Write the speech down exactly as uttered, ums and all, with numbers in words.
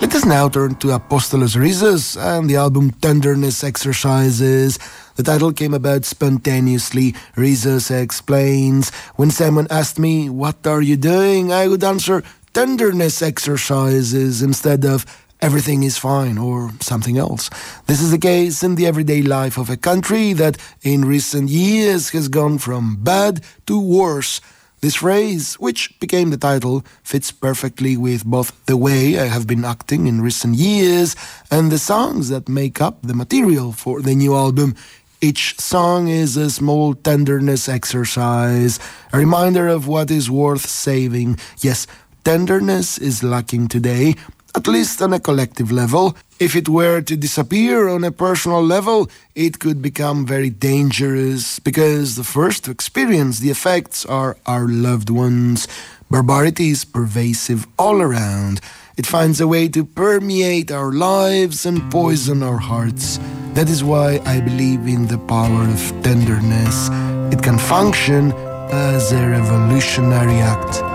Let us now turn to Apostolos Rizos and the album Tenderness Exercises. The title came about spontaneously. Rizos explains, when someone asked me, "What are you doing?" I would answer, "Tenderness exercises," instead of "everything is fine" or something else. This is the case in the everyday life of a country that in recent years has gone from bad to worse. This phrase, which became the title, fits perfectly with both the way I have been acting in recent years and the songs that make up the material for the new album. Each song is a small tenderness exercise, a reminder of what is worth saving. Yes, tenderness is lacking today, at least on a collective level. If it were to disappear on a personal level, it could become very dangerous, because the first to experience the effects are our loved ones. Barbarity is pervasive all around. It finds a way to permeate our lives and poison our hearts. That is why I believe in the power of tenderness. It can function as a revolutionary act.